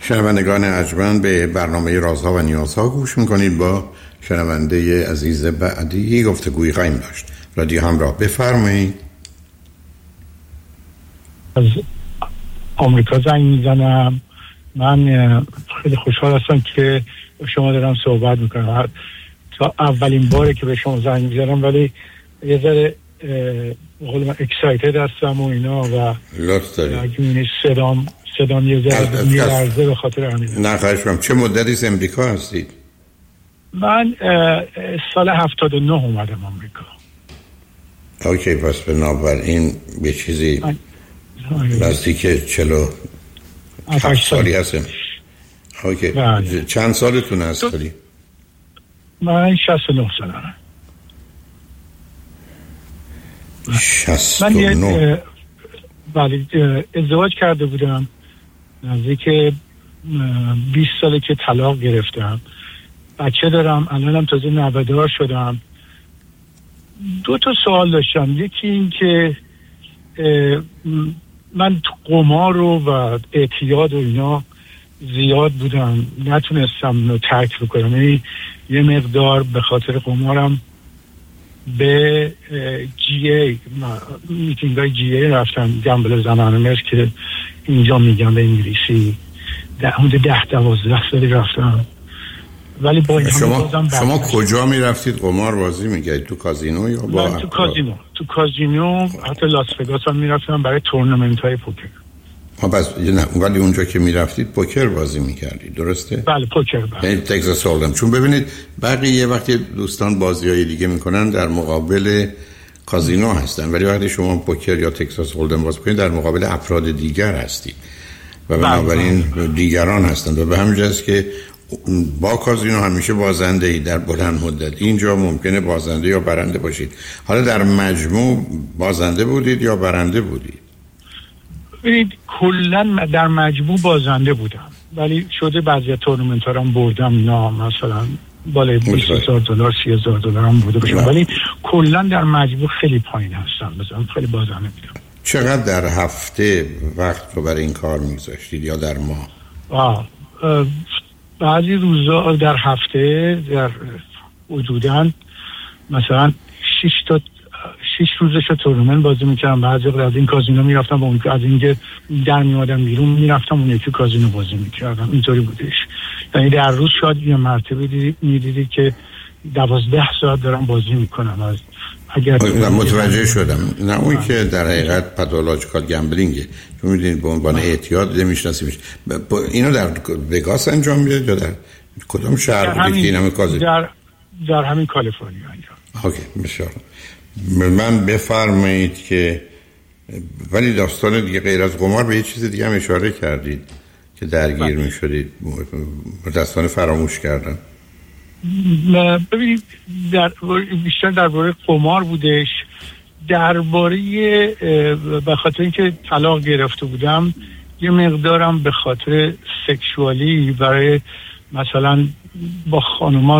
شنوندگان ارجمند، به برنامه رازها و نیازها گوش میکنید. با شنونده عزیز بعدی گفتگوی خواهیم داشت. رادیو همراه، بفرمایید. از آمریکا زنگ میزنم. من خیلی خوشحال هستم که شما دارم صحبت میکنم. تا اولین باره که به شما زنگ میزنم، ولی یه ذره بقول من اکسایتد هستم و اینا و لطف دارید. اگه صدام یه ذره میلرزه به خاطر همین. نه خواهش می‌کنم. چه مدتی از امریکا هستید؟ من سال 79 اومدم آمریکا. اوکی، پس بنابراین به چیزی نزدیک 47 سالی هستم. اوکی. چند سالتون هست سالی؟ من 69 سالم. 69. من ازدواج کرده بودم، نزدیک 20 ساله که طلاق گرفتم. بچه دارم، الانم تازه 90 شدم. 2 سوال داشتم. یکی این که من تو قمار و اعتیاد و اینا زیاد بودم، نتونستم ترک بکنم. یعنی یه مقدار به خاطر قمارم به میتینگ های جی ای رفتم، گمبل زنانه مرز که اینجا میگم به انگلیسی. حدود 10-12 سالی رفتم. ولی با این شما کجا میرفتید قمار بازی میگردید؟ تو کازینو یا با من تو کازینو حتی لاس وگاس هم میرفتم برای تورنمنت های پوکر. بس نه، ولی اونجا که میرفتید پوکر بازی میکردید، درسته؟ بله پوکر. یعنی تگزاس هولدم. چون ببینید بقیه وقتی دوستان بازی‌های دیگه میکنن در مقابل کازینو هستن، ولی وقتی شما پوکر یا تگزاس هولدم بازی میکنید در مقابل افراد دیگر هستید و بنابراین دیگران هستند و به همین جاست که با کازینو همیشه بازنده ای در بلند مدت. اینجا ممکنه بازنده یا برنده باشید. حالا در مجموع بازنده بودید یا برنده بودید؟ ببینید کلا در مجموع بازنده بودم، ولی شده بعضی تورنمنت ها رو هم بردم. نه مثلا بالای $20,000 $30,000 هم بوده باشم، ولی کلا در مجموع خیلی پایین هستم. مثلا خیلی بازنده بودم. چقدر در هفته وقت رو برای این کار می‌گذاشتید یا در ماه؟ بعضی روزا در هفته در حدوداً مثلا 6 روزش تورنمنت بازی میکردم. بعضی وقت از این کازینو میرفتم با اون، از اینکه در میادم بیرون میرفتم اون یکی کازینو بازی میکردم. اینطوری بودش. یعنی در روز شاید یه مرتبه میدیدی که 12 ساعت دارم بازی میکنم. از اگر متوجه شدم. نه اون که در حقیقت پاتولوژیکال گمبلینگه، چون میدونید به عنوان اعتیاد نمیشناسیمش. اینو در وگاس انجام میدید یا در کدوم شهر بودید که اینم کازینو؟ در همین کالیفرنیا انجام. اوکی، بسیار. من بفرمایید که ولی داستان دیگه غیر از قمار به یه چیز دیگه هم اشاره کردید که درگیر می شدید. متاسفانه فراموش کردم. ببینید بیشتر درباره قمار بودش. درباره به خاطر اینکه طلاق گرفته بودم یه مقدارم به خاطر سکشوالی برای مثلا با خانوما